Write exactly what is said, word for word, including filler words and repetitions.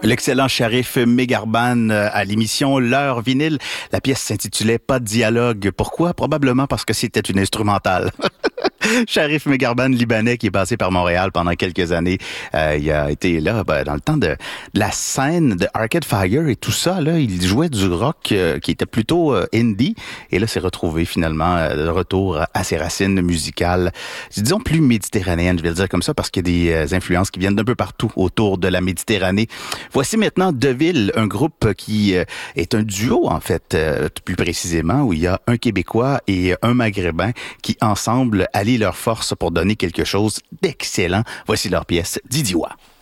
L'excellent Sharif Megharban à l'émission L'heure vinyle. La pièce s'intitulait Pas de dialogue. Pourquoi? Probablement parce que c'était une instrumentale. Sharif Megharban, libanais, qui est passé par Montréal pendant quelques années. Euh, il a été là ben, dans le temps de, de la scène de Arcade Fire et tout ça. Là, il jouait du rock euh, qui était plutôt euh, indie. Et là, s'est retrouvé finalement euh, de retour à ses racines musicales, disons plus méditerranéennes, je vais le dire comme ça, parce qu'il y a des euh, influences qui viennent d'un peu partout autour de la Méditerranée. Voici maintenant Deville, un groupe qui euh, est un duo, en fait, euh, plus précisément, où il y a un Québécois et un Maghrébin qui, ensemble, allient leur force pour donner quelque chose d'excellent. Voici leur pièce Didiwa.